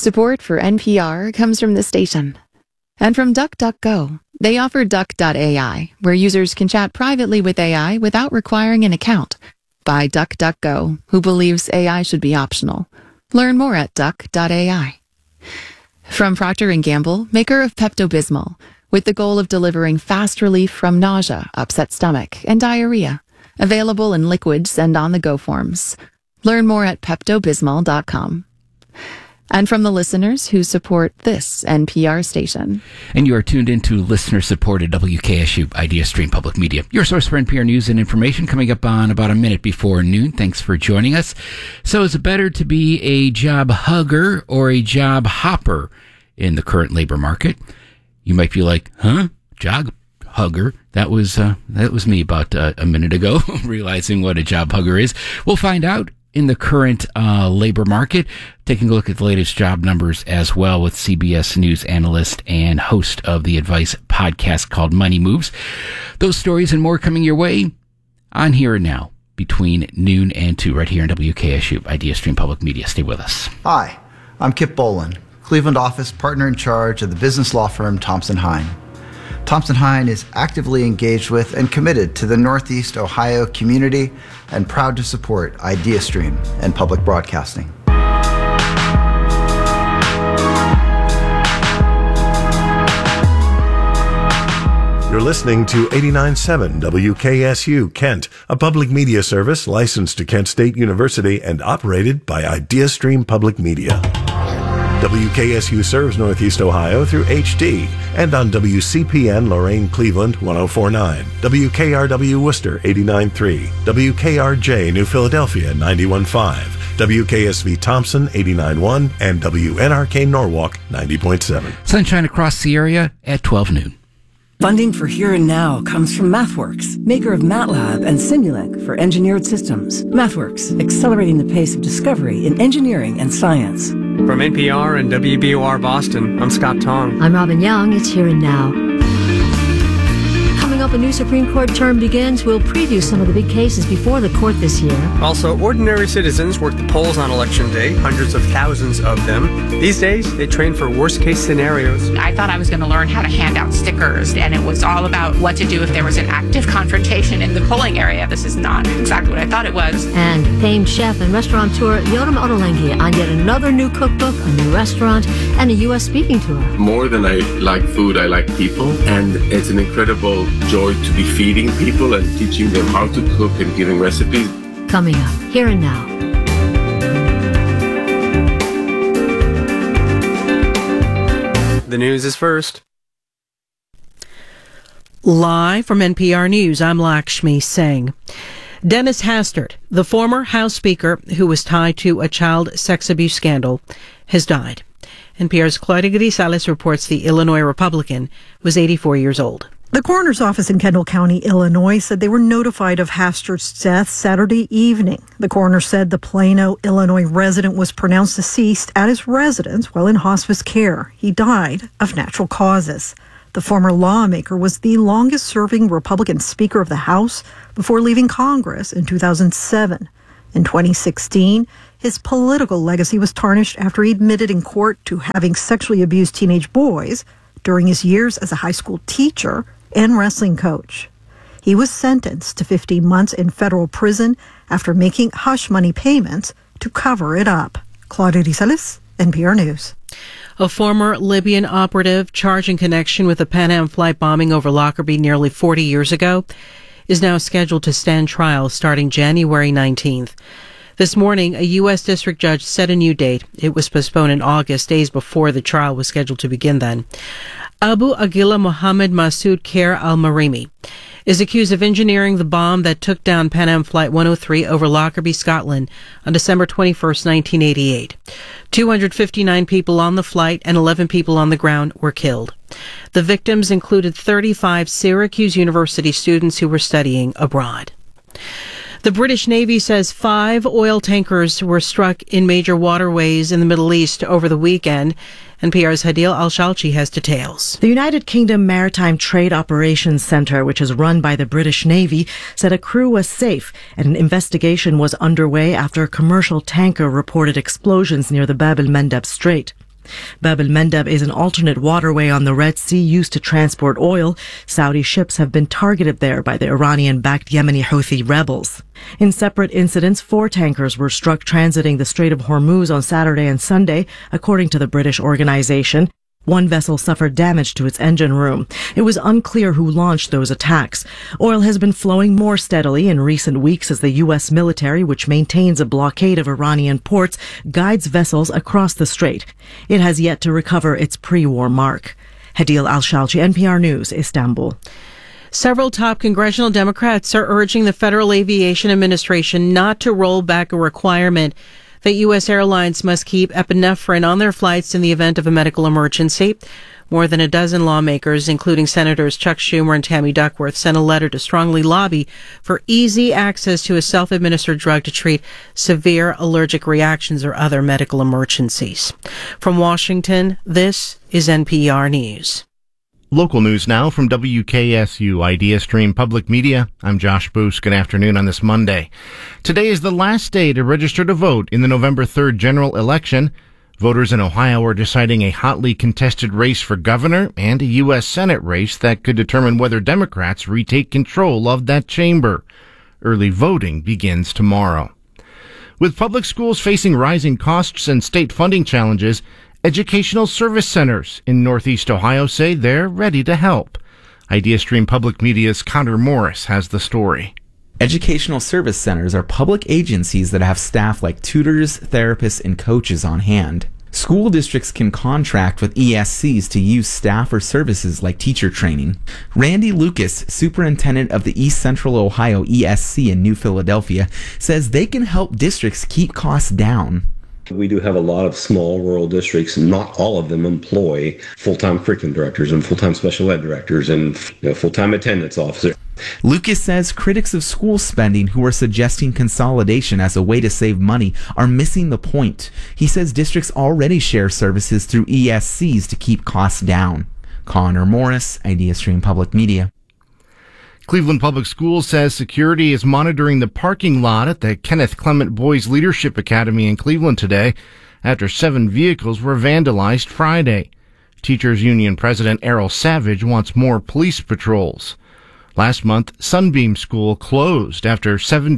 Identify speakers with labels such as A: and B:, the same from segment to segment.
A: Support for NPR comes from the station. And from DuckDuckGo. They offer Duck.ai, where users can chat privately with AI without requiring an account. By DuckDuckGo, who believes AI should be optional. Learn more at Duck.ai. From Procter & Gamble, maker of Pepto-Bismol, with the goal of delivering fast relief from nausea, upset stomach, and diarrhea. Available in liquids and on-the-go forms. Learn more at PeptoBismol.com. And from the listeners who support this NPR station.
B: And you are tuned into listener-supported WKSU Idea Stream Public Media. Your source for NPR news and information coming up on about a minute before noon. Thanks for joining us. So is it better to be a job hugger or a job hopper in the current labor market? You might be like, huh? Job hugger? That was me about a minute ago, realizing what a job hugger is. We'll find out in the current labor market, taking a look at the latest job numbers as well with CBS News analyst and host of the advice podcast called Money Moves. Those stories and more coming your way on Here and Now between noon and 2 right here in WKSU Idea Stream Public Media. Stay with us.
C: Hi, I'm Kip Bolin, Cleveland office partner in charge of the business law firm Thompson Hine. Thompson Hine is actively engaged with and committed to the Northeast Ohio community and proud to support IdeaStream and public broadcasting.
D: You're listening to 89.7 WKSU Kent, a public media service licensed to Kent State University and operated by IdeaStream Public Media. WKSU serves Northeast Ohio through HD and on WCPN Lorain Cleveland 104.9, WKRW Worcester 89.3, WKRJ New Philadelphia 91.5, WKSV Thompson 89.1, and WNRK Norwalk 90.7.
B: Sunshine across the area at 12 noon.
E: Funding for Here and Now comes from MathWorks, maker of MATLAB and Simulink for engineered systems. MathWorks, accelerating the pace of discovery in engineering and science.
F: From NPR and WBOR Boston, I'm Scott Tong.
G: I'm Robin Young. It's Here and Now. Coming up, a new Supreme Court term begins. We'll preview some of the big cases before the court this year.
F: Also, ordinary citizens work the polls on Election Day, hundreds of thousands of them. These days, they train for worst-case scenarios.
H: I thought I was going to learn how to hand out stickers, and it was all about what to do if there was an active confrontation in the polling area. This is not exactly what I thought it was.
G: And famed chef and restaurateur Yoram Ottolenghi on yet another new cookbook, a new restaurant, and a U.S. speaking tour.
I: More than I like food, I like people, and it's an incredible joy to be feeding people and teaching them how to cook and giving recipes.
G: Coming up, Here and Now.
F: The news is first.
J: Live from NPR News, I'm Lakshmi Singh. Dennis Hastert, the former House Speaker who was tied to a child sex abuse scandal, has died. NPR's Claudia Grisales reports the Illinois Republican was 84 years old.
K: The coroner's office in Kendall County, Illinois, said they were notified of Hastert's death Saturday evening. The coroner said the Plano, Illinois resident was pronounced deceased at his residence while in hospice care. He died of natural causes. The former lawmaker was the longest-serving Republican Speaker of the House before leaving Congress in 2007. In 2016, his political legacy was tarnished after he admitted in court to having sexually abused teenage boys during his years as a high school teacher and wrestling coach. He was sentenced to 15 months in federal prison after making hush money payments to cover it up. Claudia Grisales, NPR News.
J: A former Libyan operative charged in connection with the Pan Am flight bombing over Lockerbie nearly 40 years ago is now scheduled to stand trial starting January 19th. This morning, a U.S. district judge set a new date. It was postponed in August, days before the trial was scheduled to begin then. Abu Aguila Mohammed Masoud Khair al-Marimi is accused of engineering the bomb that took down Pan Am Flight 103 over Lockerbie, Scotland on December 21st, 1988. 259 people on the flight and 11 people on the ground were killed. The victims included 35 Syracuse University students who were studying abroad. The British Navy says 5 oil tankers were struck in major waterways in the Middle East over the weekend. NPR's Hadil Al-Shalchi has details.
L: The United Kingdom Maritime Trade Operations Centre, which is run by the British Navy, said a crew was safe and an investigation was underway after a commercial tanker reported explosions near the Bab el-Mandeb Strait. Bab el-Mandeb is an alternate waterway on the Red Sea used to transport oil. Saudi ships have been targeted there by the Iranian-backed Yemeni Houthi rebels. In separate incidents, 4 tankers were struck transiting the Strait of Hormuz on Saturday and Sunday, according to the British organization. One vessel suffered damage to its engine room. It was unclear who launched those attacks. Oil has been flowing more steadily in recent weeks as the U.S. military, which maintains a blockade of Iranian ports, guides vessels across the strait. It has yet to recover its pre-war mark. Hadil Al-Shalchi, NPR News, Istanbul.
J: Several top congressional Democrats are urging the Federal Aviation Administration not to roll back a requirement that U.S. airlines must keep epinephrine on their flights in the event of a medical emergency. More than a dozen lawmakers, including Senators Chuck Schumer and Tammy Duckworth, sent a letter to strongly lobby for easy access to a self-administered drug to treat severe allergic reactions or other medical emergencies. From Washington, this is NPR News.
M: Local news now from WKSU Idea Stream Public Media. I'm Josh Boos. Good afternoon on this Monday. Today is the last day to register to vote in the November 3rd general election. Voters in Ohio are deciding a hotly contested race for governor and a U.S. Senate race that could determine whether Democrats retake control of that chamber. Early voting begins tomorrow. With public schools facing rising costs and state funding challenges, educational service centers in Northeast Ohio say they're ready to help. IdeaStream Public Media's Connor Morris has the story.
N: Educational service centers are public agencies that have staff like tutors, therapists, and coaches on hand. School districts can contract with ESCs to use staff or services like teacher training. Randy Lucas, superintendent of the East Central Ohio ESC in New Philadelphia, says they can help districts keep costs down.
O: We do have a lot of small rural districts. Not all of them employ full-time curriculum directors and full-time special ed directors and full-time attendance officers.
N: Lucas says critics of school spending who are suggesting consolidation as a way to save money are missing the point. He says districts already share services through ESCs to keep costs down. Connor Morris, IdeaStream Public Media.
M: Cleveland Public Schools says security is monitoring the parking lot at the Kenneth Clement Boys Leadership Academy in Cleveland today after 7 vehicles were vandalized Friday. Teachers Union President Errol Savage wants more police patrols. Last month, Sunbeam School closed after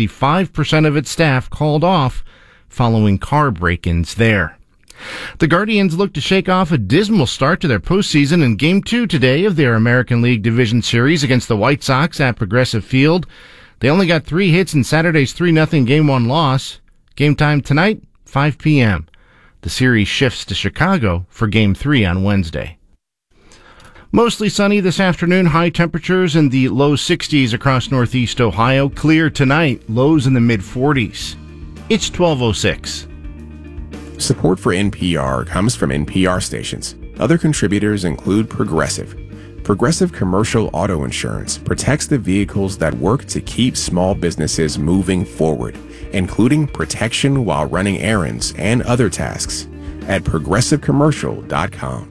M: 75% of its staff called off following car break-ins there. The Guardians look to shake off a dismal start to their postseason in Game 2 today of their American League Division Series against the White Sox at Progressive Field. They only got 3 hits in Saturday's 3-0 Game 1 loss. Game time tonight, 5 p.m. The series shifts to Chicago for Game 3 on Wednesday. Mostly sunny this afternoon, high temperatures in the low 60s across Northeast Ohio. Clear tonight, lows in the mid-40s. It's 12:06.
P: Support for NPR comes from NPR stations. Other contributors include Progressive. Progressive Commercial Auto Insurance protects the vehicles that work to keep small businesses moving forward, including protection while running errands and other tasks at progressivecommercial.com.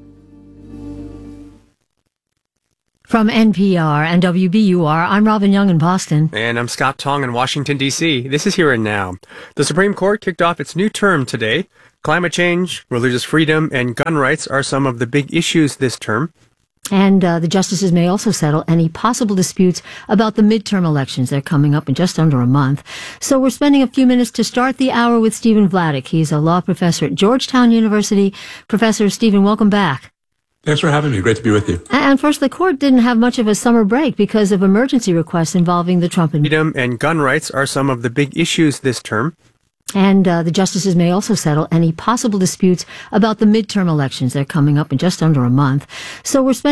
G: From NPR and WBUR, I'm Robin Young in Boston.
F: And I'm Scott Tong in Washington, D.C. This is Here and Now. The Supreme Court kicked off its new term today. Climate change, religious freedom, and gun rights are some of the big issues this term.
G: And the justices may also settle any possible disputes about the midterm elections. They're coming up in just under a month. So we're spending a few minutes to start the hour with Stephen Vladeck. He's a law professor at Georgetown University. Professor Stephen, welcome back.
Q: Thanks for having me. Great to be with you.
G: And first, the court didn't have much of a summer break because of emergency requests involving the Trump
F: freedom and gun rights are some of the big issues this term.
G: And the justices may also settle any possible disputes about the midterm elections. They're coming up in just under a month. So we're spending